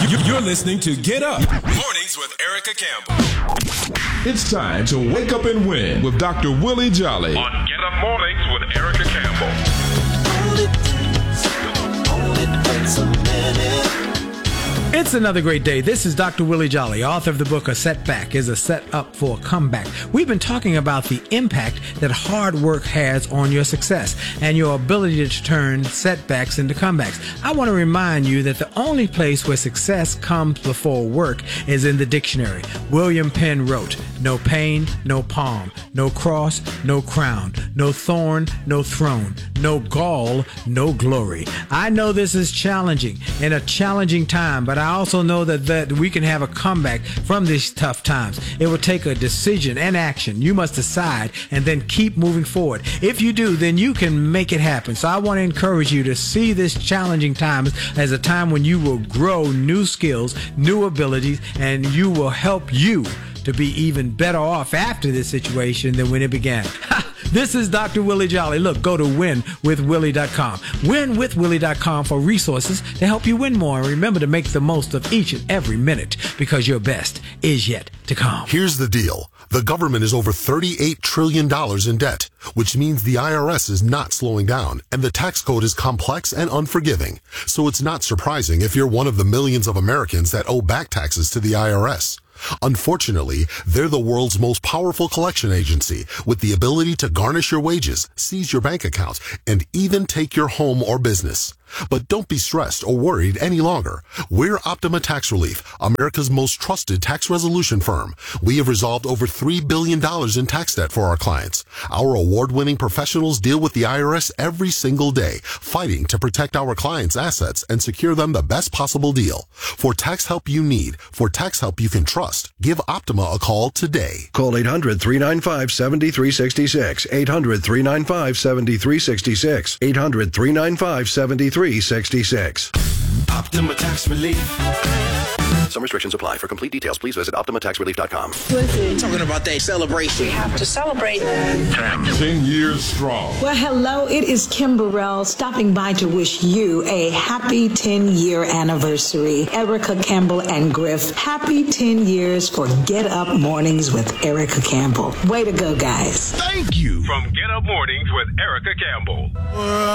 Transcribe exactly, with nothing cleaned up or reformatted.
You're listening to Get Up Mornings with Erica Campbell. It's time to wake up and win with Doctor Willie Jolly on Get Up Mornings with Erica Campbell. It's another great day. This is Doctor Willie Jolly, author of the book A Setback is a Set Up for a Comeback. We've been talking about the impact that hard work has on your success and your ability to turn setbacks into comebacks. I want to remind you that the only place where success comes before work is in the dictionary. William Penn wrote, "No pain, no palm, no cross, no crown, no thorn, no throne, no gall, no glory." I know this is challenging and a challenging time, but I also know that, that we can have a comeback from these tough times. It will take a decision and action. You must decide and then keep moving forward. If you do, then you can make it happen. So I want to encourage you to see this challenging time as a time when you will grow new skills, new abilities, and you will help you to be even better off after this situation than when it began. This is Doctor Willie Jolly. Look, go to win with willie dot com. win with willie dot com for resources to help you win more. And remember to make the most of each and every minute because your best is yet to come. Here's the deal. The government is over thirty-eight trillion dollars in debt, which means the I R S is not slowing down, and the tax code is complex and unforgiving. So it's not surprising if you're one of the millions of Americans that owe back taxes to the I R S. Unfortunately, they're the world's most powerful collection agency with the ability to garnish your wages, seize your bank account, and even take your home or business. But don't be stressed or worried any longer. We're Optima Tax Relief, America's most trusted tax resolution firm. We have resolved over three billion dollars in tax debt for our clients. Our award-winning professionals deal with the I R S every single day, fighting to protect our clients' assets and secure them the best possible deal. For tax help you need, for tax help you can trust, give Optima a call today. Call eight hundred, three nine five, seven three six six, eight hundred, three nine five, seven three six six, eight hundred, three nine five, seven three six six. Optima Tax Relief. Some restrictions apply. For complete details, please visit optima tax relief dot com. Listen, talking about that celebration. We have to celebrate. ten years strong. Well, hello, it is Kim Burrell stopping by to wish you a happy ten-year anniversary. Erica Campbell and Griff, happy ten years for Get Up Mornings with Erica Campbell. Way to go, guys. Thank you. From Get Up Mornings with Erica Campbell.